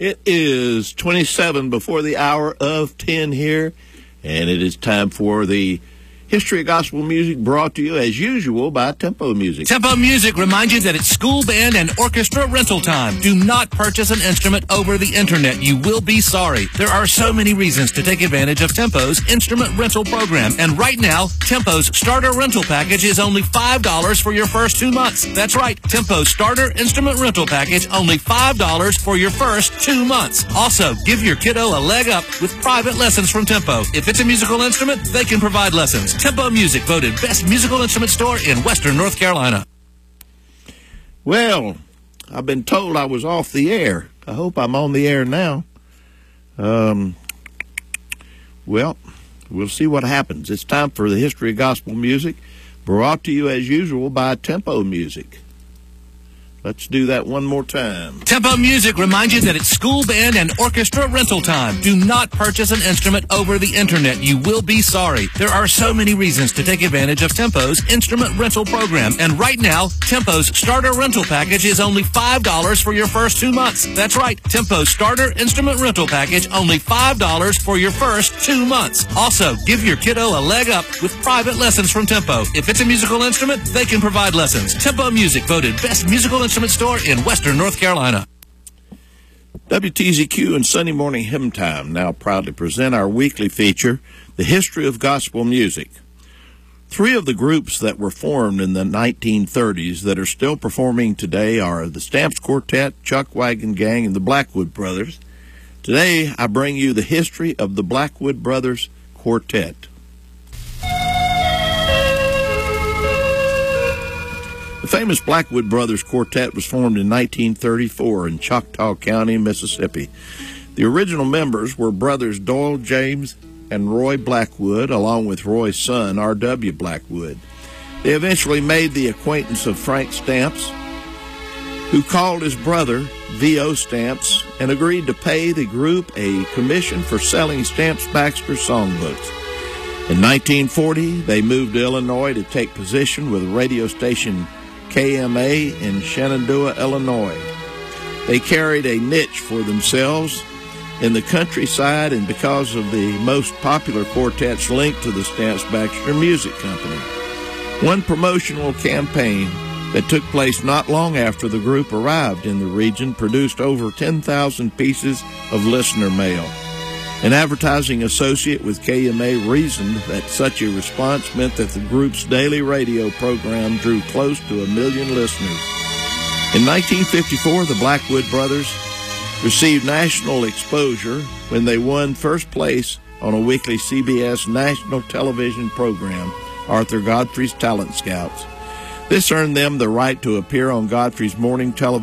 It is 27 before the hour of 10 here, and it is time for the History of Gospel Music, brought to you, as usual, by Tempo Music. Tempo Music reminds you that it's school band and orchestra rental time. Do not purchase an instrument over the internet. You will be sorry. There are so many reasons to take advantage of Tempo's instrument rental program. And right now, Tempo's starter rental package is only $5 for your first 2 months. That's right. Tempo's starter instrument rental package, only $5 for your first 2 months. Also, give your kiddo a leg up with private lessons from Tempo. If it's a musical instrument, they can provide lessons. Tempo Music, voted best musical instrument store in Western North Carolina. Well, I've been told I was off the air. I hope I'm on the air now. Well, we'll see what happens. It's time for the History of Gospel Music, brought to you, as usual, by Tempo Music. Let's do that one more time. Tempo Music reminds you that it's school band and orchestra rental time. Do not purchase an instrument over the internet. You will be sorry. There are so many reasons to take advantage of Tempo's instrument rental program. And right now, Tempo's starter rental package is only $5 for your first 2 months. That's right. Tempo's starter instrument rental package, only $5 for your first 2 months. Also, give your kiddo a leg up with private lessons from Tempo. If it's a musical instrument, they can provide lessons. Tempo Music, voted best musical instrument store in Western North Carolina. WTZQ and Sunday Morning Hymn Time now proudly present our weekly feature, The History of Gospel Music. 3 of the groups that were formed in the 1930s that are still performing today are the Stamps Quartet, Chuck Wagon Gang, and the Blackwood Brothers. Today, I bring you the history of the Blackwood Brothers Quartet. The famous Blackwood Brothers Quartet was formed in 1934 in Choctaw County, Mississippi. The original members were brothers Doyle James and Roy Blackwood, along with Roy's son, R.W. Blackwood. They eventually made the acquaintance of Frank Stamps, who called his brother V.O. Stamps and agreed to pay the group a commission for selling Stamps Baxter songbooks. In 1940, they moved to Illinois to take position with radio station KMA in Shenandoah, Illinois. They carried a niche for themselves in the countryside, and because of the most popular quartets linked to the Stamps Baxter Music Company. One promotional campaign that took place not long after the group arrived in the region produced over 10,000 pieces of listener mail. An advertising associate with KMA reasoned that such a response meant that the group's daily radio program drew close to 1 million listeners. In 1954, the Blackwood Brothers received national exposure when they won first place on a weekly CBS national television program, Arthur Godfrey's Talent Scouts. This earned them the right to appear on Godfrey's morning television